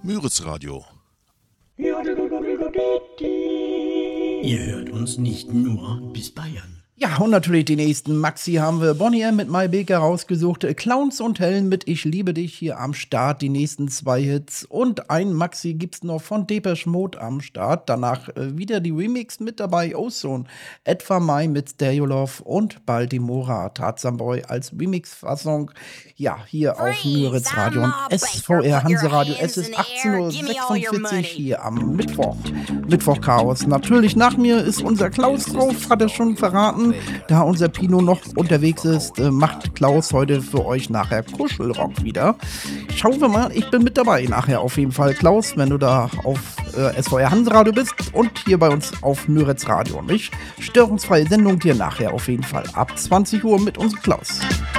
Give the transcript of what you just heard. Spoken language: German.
Müritz Radio. Ihr hört uns nicht nur bis Bayern. Ja, und natürlich die nächsten. Maxi haben wir Bonnie M. mit My Baker rausgesucht. Clowns und Helen mit Ich liebe dich hier am Start. Die nächsten 2 Hits. Und ein Maxi gibt's noch von Depeche Mode am Start. Danach wieder die Remix mit dabei. Ozone, Etwa Mai mit Stereo Love und Baltimora Tarzan-Boy als Remix-Fassung. Ja, hier auf Müritz Radio und SVR Hanseradio. Es ist 18:46 Uhr hier am Mittwoch. Mittwoch Chaos. Natürlich nach mir ist unser Klaus drauf, hat er schon verraten. Da unser Pino noch unterwegs ist, macht Klaus heute für euch nachher Kuschelrock wieder. Schauen wir mal, ich bin mit dabei nachher auf jeden Fall. Klaus, wenn du da auf SVR Hanseradio bist und hier bei uns auf Müritz Radio. Nicht störungsfreie Sendung dir nachher auf jeden Fall ab 20 Uhr mit unserem Klaus.